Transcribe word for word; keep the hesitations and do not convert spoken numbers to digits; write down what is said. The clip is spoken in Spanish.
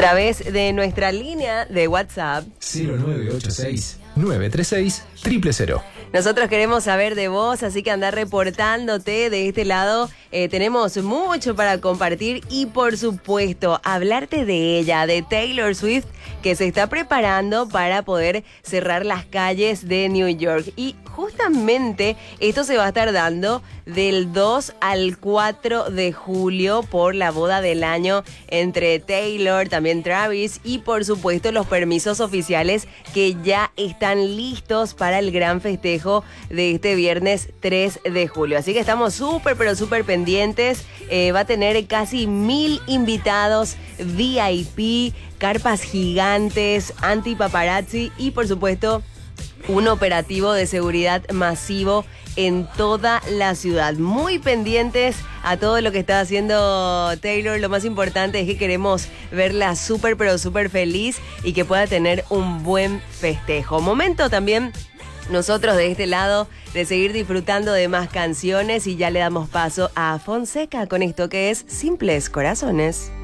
través de nuestra línea de WhatsApp cero nueve ocho seis, nueve tres seis, cero cero cero. Nosotros queremos saber de vos, así que andá reportándote de este lado. Eh, tenemos mucho para compartir y, por supuesto, hablarte de ella, de Taylor Swift, que se está preparando para poder cerrar las calles de New York. Y justamente esto se va a estar dando del dos al cuatro de julio por la boda del año entre Taylor, también Travis y, por supuesto, los permisos oficiales que ya están listos para el gran festejo de este viernes tres de julio. Así que estamos súper, pero súper pendientes. Eh, va a tener casi mil invitados V I P, carpas gigantes, anti-paparazzi y, por supuesto, un operativo de seguridad masivo en toda la ciudad. Muy pendientes a todo lo que está haciendo Taylor. Lo más importante es que queremos verla súper, pero súper feliz y que pueda tener un buen festejo. Momento también nosotros de este lado de seguir disfrutando de más canciones y ya le damos paso a Fonseca con esto que es Simples Corazones.